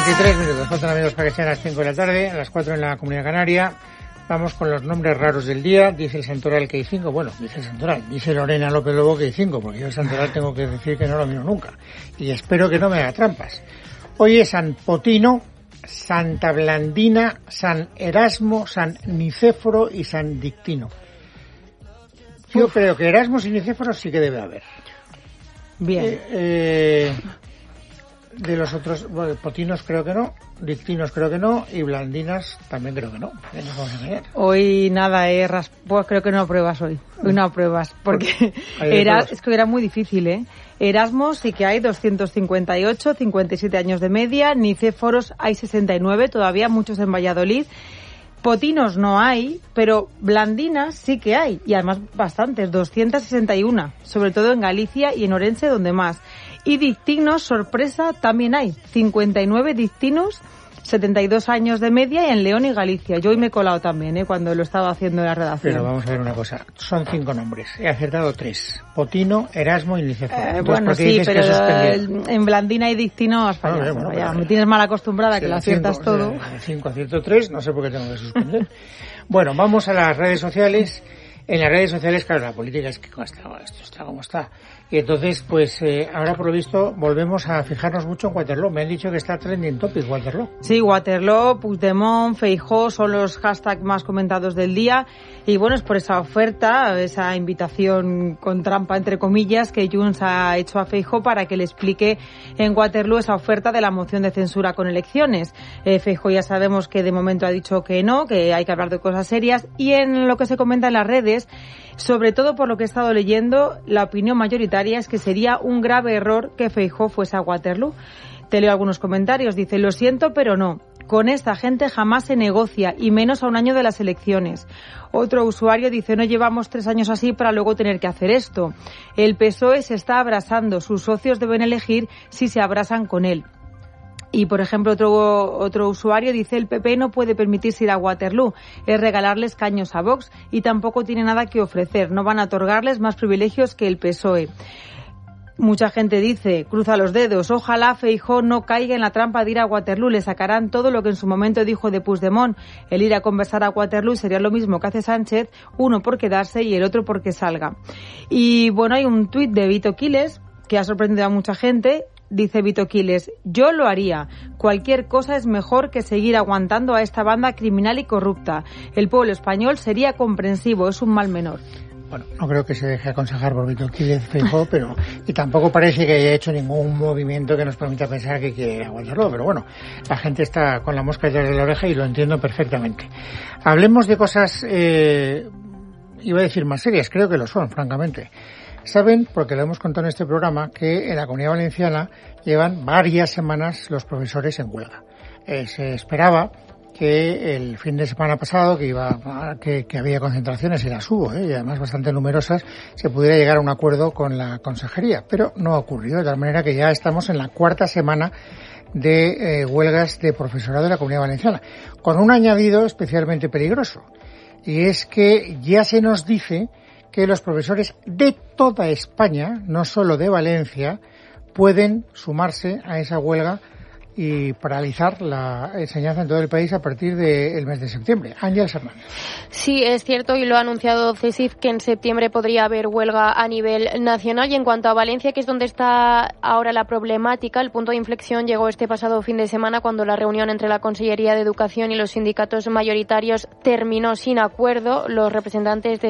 23 minutos, faltan amigos para que sean las 5 de la tarde, a las 4 en la Comunidad Canaria. Vamos con los nombres raros del día. Dice el santoral que hay 5. Bueno, dice el santoral. Dice Lorena López Lobo que hay 5, porque yo el santoral tengo que decir que no lo miro nunca. Y espero que no me haga trampas. Hoy es San Potino, Santa Blandina, San Erasmo, San Nicéforo y San Dictino. Yo creo que Erasmos y Nicéforos sí que debe haber. Bien. De los otros, bueno, Potinos creo que no, Dictinos creo que no, y Blandinas también creo que no. Hoy nada, pues creo que no apruebas hoy. Hoy no apruebas, porque es que era muy difícil, ¿eh? Erasmos sí que hay 258, 57 años de media, Nicéforos hay 69, todavía muchos en Valladolid. Potinos no hay, pero Blandinas sí que hay, y además bastantes, 261, sobre todo en Galicia y en Orense, donde más. Y dictinos, sorpresa, también hay, 59 dictinos, 72 años de media, y en León y Galicia. Yo hoy me he colado también, cuando lo estaba haciendo en la redacción. Pero vamos a ver una cosa, son 5 nombres, he acertado 3, Potino, Erasmo y Nicéforo. Bueno, sí, pero en Blandina y dictino has fallado. Bueno, ya me tienes mal acostumbrada, que lo aciertas todo. 5 acierto 3, no sé por qué tengo que suspender. Bueno, vamos a las redes sociales. En las redes sociales, claro, la política es que esto está como está. Y entonces, pues ahora por lo visto volvemos a fijarnos mucho en Waterloo. Me han dicho que está trending topic Waterloo. Sí, Waterloo, Puigdemont, Feijóo son los hashtags más comentados del día. Y bueno, es por esa oferta, esa invitación con trampa, entre comillas, que Junts ha hecho a Feijóo para que le explique en Waterloo esa oferta de la moción de censura con elecciones. Feijóo ya sabemos que de momento ha dicho que no, que hay que hablar de cosas serias. Y en lo que se comenta en las redes, sobre todo por lo que he estado leyendo, la opinión mayoritaria es que sería un grave error que Feijóo fuese a Waterloo. Te leo algunos comentarios. Dice, lo siento, pero no. Con esta gente jamás se negocia, y menos a un año de las elecciones. Otro usuario dice, no llevamos 3 años así para luego tener que hacer esto. El PSOE se está abrasando. Sus socios deben elegir si se abrasan con él. Y, por ejemplo, otro usuario dice, el PP no puede permitirse ir a Waterloo, es regalarles escaños a Vox y tampoco tiene nada que ofrecer, no van a otorgarles más privilegios que el PSOE. Mucha gente dice, cruza los dedos, ojalá Feijóo no caiga en la trampa de ir a Waterloo, le sacarán todo lo que en su momento dijo de Puigdemont, el ir a conversar a Waterloo sería lo mismo que hace Sánchez, uno por quedarse y el otro porque salga. Y bueno, hay un tuit de Vito Quiles que ha sorprendido a mucha gente. Dice Vito Quiles, yo lo haría. Cualquier cosa es mejor que seguir aguantando a esta banda criminal y corrupta. El pueblo español sería comprensivo, es un mal menor. Bueno, no creo que se deje aconsejar por Vito Quiles Feijóo, pero y tampoco parece que haya hecho ningún movimiento que nos permita pensar que quiere aguantarlo, pero bueno, la gente está con la mosca detrás de la oreja y lo entiendo perfectamente. Hablemos de cosas, iba a decir más serias, creo que lo son, francamente. Saben, porque lo hemos contado en este programa, que en la Comunidad Valenciana llevan varias semanas los profesores en huelga. Se esperaba que el fin de semana pasado, que había concentraciones, y las hubo, y además bastante numerosas, se pudiera llegar a un acuerdo con la consejería, pero no ha ocurrido, de tal manera que ya estamos en la 4ª semana de huelgas de profesorado de la Comunidad Valenciana, con un añadido especialmente peligroso, y es que ya se nos dice que los profesores de toda España, no solo de Valencia, pueden sumarse a esa huelga y paralizar la enseñanza en todo el país a partir del mes de septiembre. Ángeles Hernández. Sí, es cierto, y lo ha anunciado CESIF, que en septiembre podría haber huelga a nivel nacional. Y en cuanto a Valencia, que es donde está ahora la problemática, el punto de inflexión llegó este pasado fin de semana, cuando la reunión entre la Consellería de Educación y los sindicatos mayoritarios terminó sin acuerdo. Los representantes de